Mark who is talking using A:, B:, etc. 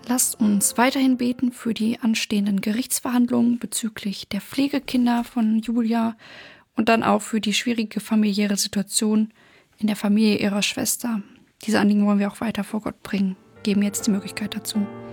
A: Lasst uns weiterhin beten für die anstehenden Gerichtsverhandlungen bezüglich der Pflegekinder von Julia und dann auch für die schwierige familiäre Situation in der Familie ihrer Schwester. Diese Anliegen wollen wir auch weiter vor Gott bringen, geben jetzt die Möglichkeit dazu.